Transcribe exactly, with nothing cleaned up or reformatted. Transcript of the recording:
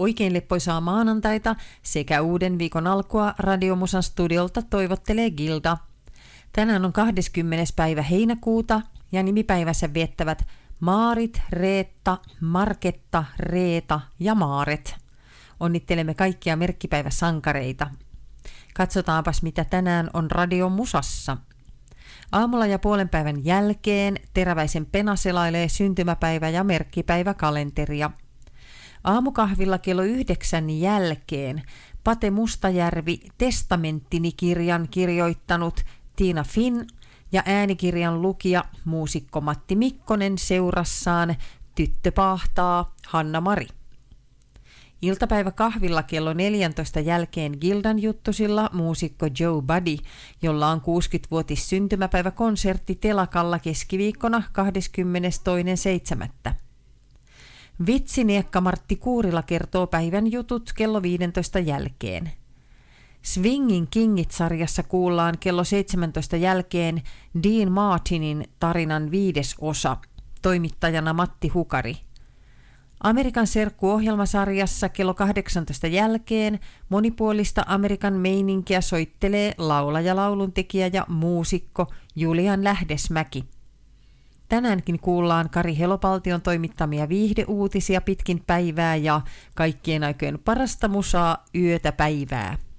Oikein leppoisaa maanantaita sekä uuden viikon alkua Radiomusan studiolta toivottelee Gilda. Tänään on kahdeskymmenes päivä heinäkuuta ja nimipäivässä viettävät Maarit, Reetta, Marketta, Reeta ja Maaret. Onnittelemme kaikkia merkkipäiväsankareita. Katsotaanpas mitä tänään on Radiomusassa. Aamulla ja puolen päivän jälkeen Teräväisen Pena selailee syntymäpäivä- ja merkkipäiväkalenteria. Aamukahvilla kello yhdeksän jälkeen Pate Mustajärvi Testamenttini-kirjan kirjoittanut Tiina Finn ja äänikirjan lukija muusikko Matti Mikkonen seurassaan Tyttö paahtaa Hanna-Mari. Iltapäivä kahvilla kello neljäntoista jälkeen Gildan juttusilla muusikko Joe Buddy, jolla on kuusikymmenvuotis syntymäpäiväkonsertti Telakalla keskiviikkona kahdeskymmenestoinen seitsemättä Vitsiniekka Martti Kuurila kertoo päivän jutut kello viidentoista jälkeen. Swingin Kingit-sarjassa kuullaan kello seitsemäntoista jälkeen Dean Martinin tarinan viides osa, toimittajana Matti Hukari. Amerikan serkku-ohjelmasarjassa kello kahdeksantoista jälkeen monipuolista Amerikan meininkiä soittelee laulaja, lauluntekijä ja muusikko Julian Lähdesmäki. Tänäänkin kuullaan Kari Helopaltion toimittamia viihdeuutisia pitkin päivää ja kaikkien aikojen parasta musaa yötä päivää.